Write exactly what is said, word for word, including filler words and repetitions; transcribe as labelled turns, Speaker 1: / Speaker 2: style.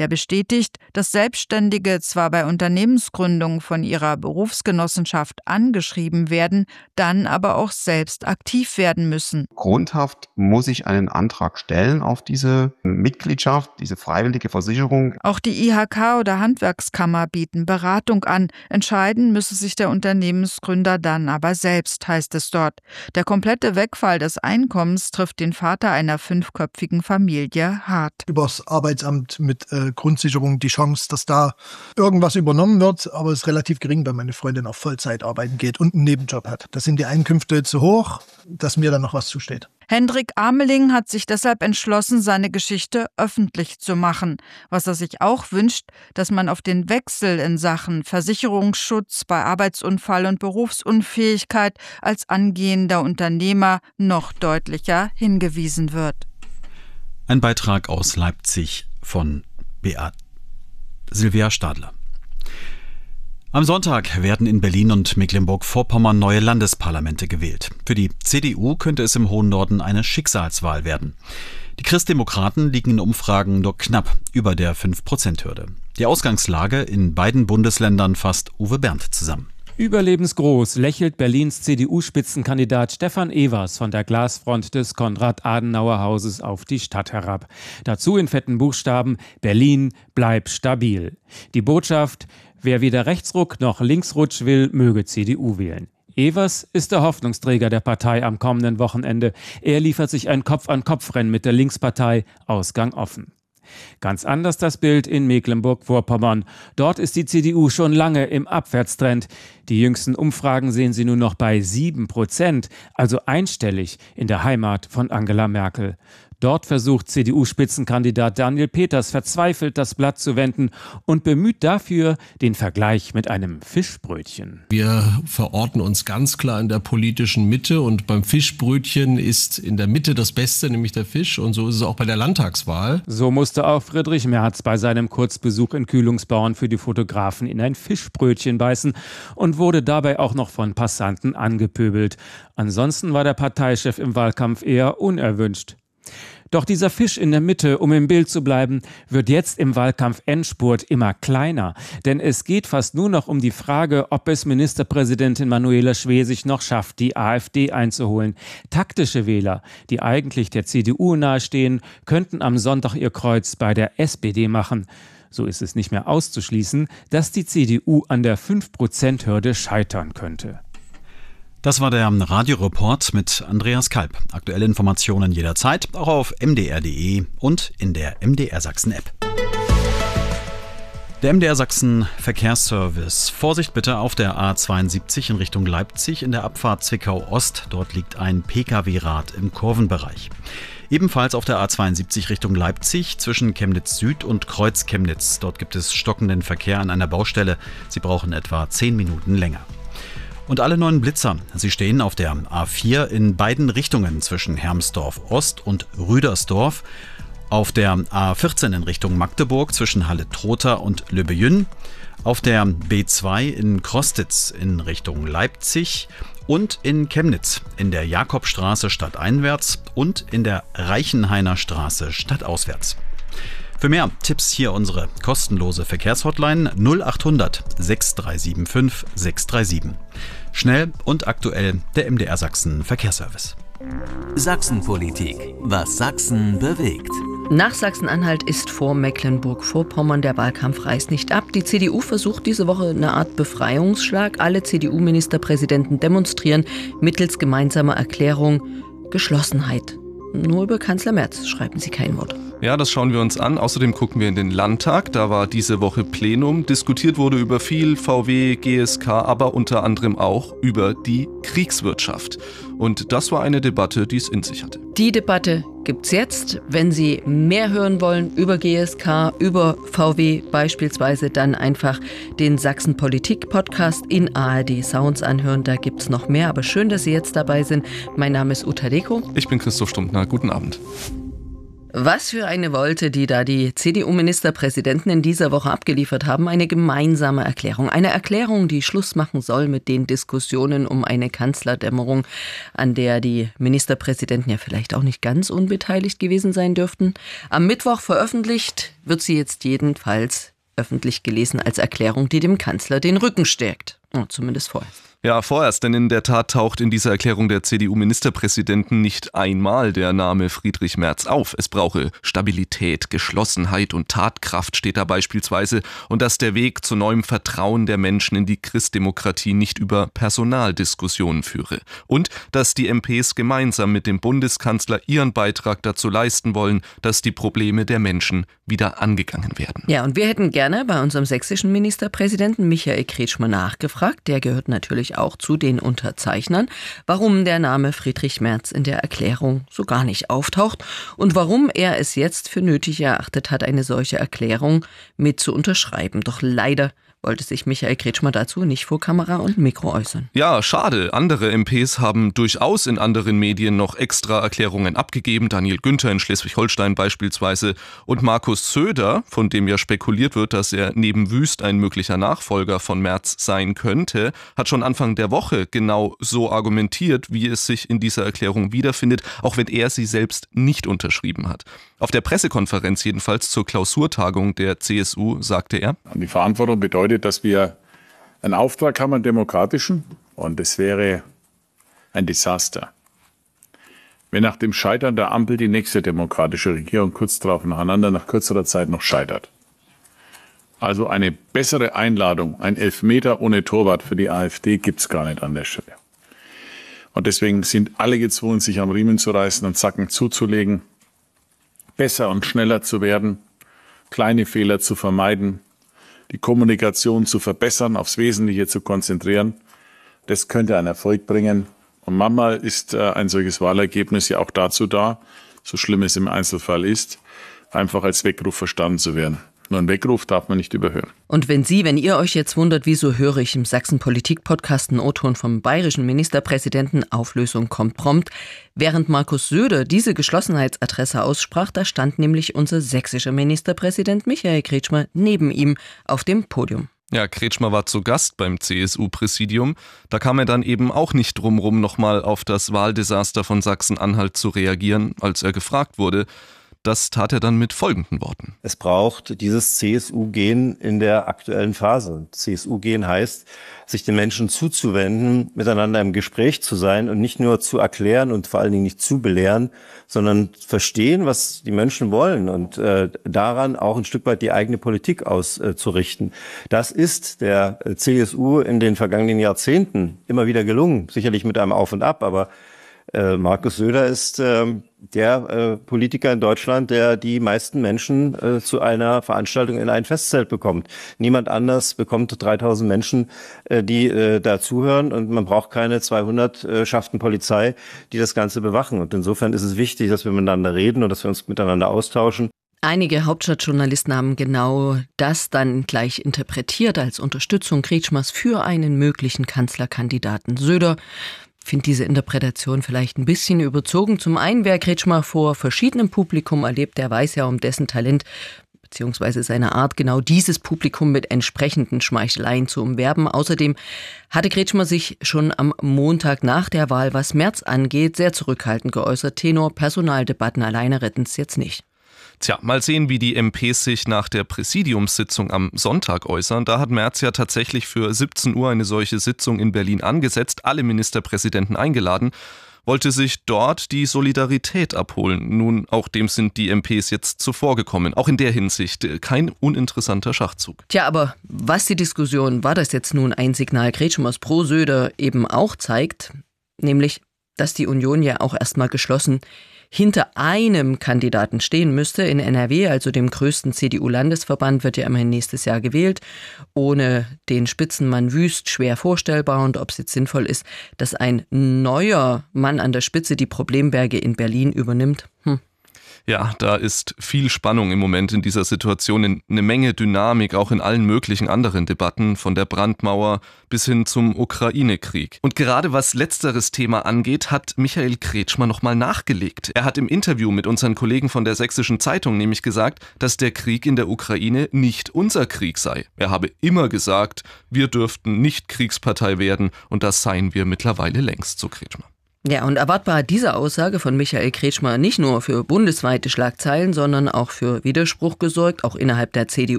Speaker 1: Der bestätigt, dass Selbstständige zwar bei Unternehmensgründung von ihrer Berufsgenossenschaft angeschrieben werden, dann aber auch selbst aktiv werden müssen.
Speaker 2: Grundhaft muss ich einen Antrag stellen auf diese Mitgliedschaft, diese freiwillige Versicherung.
Speaker 1: Auch die I H K oder Handwerkskammer bieten Beratung an. Entscheiden müsse sich der Unternehmensgründer dann aber selbst, heißt es dort. Der komplette Wegfall des Einkommens trifft den Vater einer fünfköpfigen Familie hart.
Speaker 3: Übers Arbeitsamt mit äh, Grundsicherung die Chance, dass da irgendwas übernommen wird, aber es ist relativ gering, weil meine Freundin auf Vollzeit arbeiten geht und einen Nebenjob hat. Da sind die Einkünfte zu hoch, dass mir dann noch was zusteht.
Speaker 1: Hendrik Ameling hat sich deshalb entschlossen, seine Geschichte öffentlich zu machen. Was er sich auch wünscht, dass man auf den Wechsel in Sachen Versicherungsschutz bei Arbeitsunfall und Berufsunfähigkeit als angehender Unternehmer noch deutlicher hingewiesen wird.
Speaker 4: Ein Beitrag aus Leipzig von Beat Silvia Stadler. Am Sonntag werden in Berlin und Mecklenburg-Vorpommern neue Landesparlamente gewählt. Für die C D U könnte es im hohen Norden eine Schicksalswahl werden. Die Christdemokraten liegen in Umfragen nur knapp über der fünf Prozent Hürde. Die Ausgangslage in beiden Bundesländern fasst Uwe Berndt zusammen.
Speaker 5: Überlebensgroß lächelt Berlins C D U-Spitzenkandidat Stefan Evers von der Glasfront des Konrad-Adenauer-Hauses auf die Stadt herab. Dazu in fetten Buchstaben: Berlin, bleib stabil. Die Botschaft: Wer weder Rechtsruck noch Linksrutsch will, möge C D U wählen. Evers ist der Hoffnungsträger der Partei am kommenden Wochenende. Er liefert sich ein Kopf-an-Kopf-Rennen mit der Linkspartei, Ausgang offen. Ganz anders das Bild in Mecklenburg-Vorpommern. Dort ist die C D U schon lange im Abwärtstrend. Die jüngsten Umfragen sehen sie nur noch bei sieben Prozent, also einstellig in der Heimat von Angela Merkel. Dort versucht C D U-Spitzenkandidat Daniel Peters verzweifelt das Blatt zu wenden und bemüht dafür den Vergleich mit einem Fischbrötchen.
Speaker 6: Wir verorten uns ganz klar in der politischen Mitte und beim Fischbrötchen ist in der Mitte das Beste, nämlich der Fisch, und so ist es auch bei der Landtagswahl.
Speaker 5: So musste auch Friedrich Merz bei seinem Kurzbesuch in Kühlungsborn für die Fotografen in ein Fischbrötchen beißen und wurde dabei auch noch von Passanten angepöbelt. Ansonsten war der Parteichef im Wahlkampf eher unerwünscht. Doch dieser Fisch in der Mitte, um im Bild zu bleiben, wird jetzt im Wahlkampf-Endspurt immer kleiner. Denn es geht fast nur noch um die Frage, ob es Ministerpräsidentin Manuela Schwesig noch schafft, die AfD einzuholen. Taktische Wähler, die eigentlich der C D U nahestehen, könnten am Sonntag ihr Kreuz bei der S P D machen. So ist es nicht mehr auszuschließen, dass die C D U an der fünf Prozent Hürde scheitern könnte.
Speaker 4: Das war der Radioreport mit Andreas Kalb. Aktuelle Informationen jederzeit, auch auf m d r punkt d e und in der M D R Sachsen App. Der M D R Sachsen Verkehrsservice. Vorsicht bitte auf der A zweiundsiebzig in Richtung Leipzig in der Abfahrt Zwickau Ost. Dort liegt ein Pkw-Rad im Kurvenbereich. Ebenfalls auf der A zweiundsiebzig Richtung Leipzig zwischen Chemnitz Süd und Kreuz Chemnitz. Dort gibt es stockenden Verkehr an einer Baustelle. Sie brauchen etwa zehn Minuten länger. Und alle neuen Blitzer, sie stehen auf der A vier in beiden Richtungen zwischen Hermsdorf Ost und Rüdersdorf, auf der A vierzehn in Richtung Magdeburg zwischen Halle-Trotha und Löbejün, auf der B zwei in Krostitz in Richtung Leipzig und in Chemnitz in der Jakobstraße stadteinwärts und in der Reichenhainer Straße stadtauswärts. Für mehr Tipps hier unsere kostenlose Verkehrshotline null acht hundert sechs drei sieben fünf sechs drei sieben. Schnell und aktuell der M D R Sachsen Verkehrsservice.
Speaker 7: Sachsenpolitik. Was Sachsen bewegt.
Speaker 8: Nach Sachsen-Anhalt ist vor Mecklenburg-Vorpommern. Der Wahlkampf reißt nicht ab. Die C D U versucht diese Woche eine Art Befreiungsschlag. Alle C D U-Ministerpräsidenten demonstrieren mittels gemeinsamer Erklärung Geschlossenheit. Nur über Kanzler Merz schreiben sie kein Wort.
Speaker 9: Ja, das schauen wir uns an. Außerdem gucken wir in den Landtag. Da war diese Woche Plenum. Diskutiert wurde über viel, V W, G S K, aber unter anderem auch über die Kriegswirtschaft. Und das war eine Debatte, die es in sich hatte.
Speaker 8: Die Debatte gibt's jetzt. Wenn Sie mehr hören wollen über G S K, über V W beispielsweise, dann einfach den Sachsen-Politik-Podcast in A R D Sounds anhören. Da gibt's noch mehr. Aber schön, dass Sie jetzt dabei sind. Mein Name ist Uta Deko.
Speaker 9: Ich bin Christoph Stumptner. Guten Abend.
Speaker 8: Was für eine Wolte, die da die C D U-Ministerpräsidenten in dieser Woche abgeliefert haben. Eine gemeinsame Erklärung. Eine Erklärung, die Schluss machen soll mit den Diskussionen um eine Kanzlerdämmerung, an der die Ministerpräsidenten ja vielleicht auch nicht ganz unbeteiligt gewesen sein dürften. Am Mittwoch veröffentlicht wird sie jetzt jedenfalls öffentlich gelesen als Erklärung, die dem Kanzler den Rücken stärkt. Oh, zumindest vorerst.
Speaker 9: Ja, vorerst, denn in der Tat taucht in dieser Erklärung der C D U-Ministerpräsidenten nicht einmal der Name Friedrich Merz auf. Es brauche Stabilität, Geschlossenheit und Tatkraft, steht da beispielsweise, und dass der Weg zu neuem Vertrauen der Menschen in die Christdemokratie nicht über Personaldiskussionen führe. Und dass die M Ps gemeinsam mit dem Bundeskanzler ihren Beitrag dazu leisten wollen, dass die Probleme der Menschen wieder angegangen werden.
Speaker 8: Ja, und wir hätten gerne bei unserem sächsischen Ministerpräsidenten Michael Kretschmer nachgefragt, der gehört natürlich auch zu den Unterzeichnern, warum der Name Friedrich Merz in der Erklärung so gar nicht auftaucht und warum er es jetzt für nötig erachtet hat, eine solche Erklärung mit zu unterschreiben. Doch leider wollte sich Michael Kretschmer dazu nicht vor Kamera und Mikro äußern.
Speaker 9: Ja, schade. Andere M Ps haben durchaus in anderen Medien noch extra Erklärungen abgegeben. Daniel Günther in Schleswig-Holstein beispielsweise. Und Markus Söder, von dem ja spekuliert wird, dass er neben Wüst ein möglicher Nachfolger von Merz sein könnte, hat schon Anfang der Woche genau so argumentiert, wie es sich in dieser Erklärung wiederfindet, auch wenn er sie selbst nicht unterschrieben hat. Auf der Pressekonferenz jedenfalls zur Klausurtagung der C S U sagte er:
Speaker 10: Die Verantwortung bedeutet, dass wir einen Auftrag haben, einen demokratischen, und es wäre ein Desaster, wenn nach dem Scheitern der Ampel die nächste demokratische Regierung kurz darauf nacheinander nach kürzerer Zeit noch scheitert. Also eine bessere Einladung, ein Elfmeter ohne Torwart für die AfD gibt's gar nicht an der Stelle. Und deswegen sind alle gezwungen, sich am Riemen zu reißen und Zacken zuzulegen, besser und schneller zu werden, kleine Fehler zu vermeiden, die Kommunikation zu verbessern, aufs Wesentliche zu konzentrieren. Das könnte einen Erfolg bringen. Und manchmal ist äh, ein solches Wahlergebnis ja auch dazu da, so schlimm es im Einzelfall ist, einfach als Weckruf verstanden zu werden. Nur einen Weckruf darf man nicht überhören.
Speaker 8: Und wenn Sie, wenn ihr euch jetzt wundert, wieso höre ich im Sachsen-Politik-Podcast einen O-Ton vom bayerischen Ministerpräsidenten, Auflösung kommt prompt. Während Markus Söder diese Geschlossenheitsadresse aussprach, da stand nämlich unser sächsischer Ministerpräsident Michael Kretschmer neben ihm auf dem Podium.
Speaker 9: Ja, Kretschmer war zu Gast beim C S U-Präsidium. Da kam er dann eben auch nicht drum rum, nochmal auf das Wahldesaster von Sachsen-Anhalt zu reagieren, als er gefragt wurde. Das tat er dann mit folgenden Worten.
Speaker 11: Es braucht dieses C S U-Gen in der aktuellen Phase. C S U-Gen heißt, sich den Menschen zuzuwenden, miteinander im Gespräch zu sein und nicht nur zu erklären und vor allen Dingen nicht zu belehren, sondern verstehen, was die Menschen wollen und äh, daran auch ein Stück weit die eigene Politik auszurichten. Äh, das ist der C S U in den vergangenen Jahrzehnten immer wieder gelungen, sicherlich mit einem Auf und Ab, aber Äh, Markus Söder ist äh, der äh, Politiker in Deutschland, der die meisten Menschen äh, zu einer Veranstaltung in ein Festzelt bekommt. Niemand anders bekommt dreitausend Menschen, äh, die äh, da zuhören, und man braucht keine zweihundert äh, Schaften Polizei, die das Ganze bewachen. Und insofern ist es wichtig, dass wir miteinander reden und dass wir uns miteinander austauschen.
Speaker 8: Einige Hauptstadtjournalisten haben genau das dann gleich interpretiert als Unterstützung Kretschmers für einen möglichen Kanzlerkandidaten Söder. Ich finde diese Interpretation vielleicht ein bisschen überzogen. Zum einen, wer Kretschmer vor verschiedenem Publikum erlebt, der weiß ja um dessen Talent bzw. seine Art, genau dieses Publikum mit entsprechenden Schmeicheleien zu umwerben. Außerdem hatte Kretschmer sich schon am Montag nach der Wahl, was Merz angeht, sehr zurückhaltend geäußert. Tenor, Personaldebatten alleine retten es jetzt nicht.
Speaker 9: Tja, mal sehen, wie die M Ps sich nach der Präsidiumssitzung am Sonntag äußern. Da hat Merz ja tatsächlich für siebzehn Uhr eine solche Sitzung in Berlin angesetzt, alle Ministerpräsidenten eingeladen, wollte sich dort die Solidarität abholen. Nun, auch dem sind die M Ps jetzt zuvorgekommen. Auch in der Hinsicht kein uninteressanter Schachzug.
Speaker 8: Tja, aber was die Diskussion, war das jetzt nun ein Signal Kretschmers pro Söder, eben auch zeigt, nämlich, dass die Union ja auch erstmal geschlossen hinter einem Kandidaten stehen müsste. In N R W, also dem größten C D U-Landesverband, wird ja immerhin nächstes Jahr gewählt. Ohne den Spitzenmann Wüst schwer vorstellbar. Und ob es jetzt sinnvoll ist, dass ein neuer Mann an der Spitze die Problemberge in Berlin übernimmt, hm.
Speaker 9: Ja, da ist viel Spannung im Moment in dieser Situation, eine Menge Dynamik, auch in allen möglichen anderen Debatten, von der Brandmauer bis hin zum Ukraine-Krieg. Und gerade was letzteres Thema angeht, hat Michael Kretschmer nochmal nachgelegt. Er hat im Interview mit unseren Kollegen von der Sächsischen Zeitung nämlich gesagt, dass der Krieg in der Ukraine nicht unser Krieg sei. Er habe immer gesagt, wir dürften nicht Kriegspartei werden und das seien wir mittlerweile längst, so Kretschmer.
Speaker 8: Ja, und erwartbar hat diese Aussage von Michael Kretschmer nicht nur für bundesweite Schlagzeilen, sondern auch für Widerspruch gesorgt, auch innerhalb der C D U.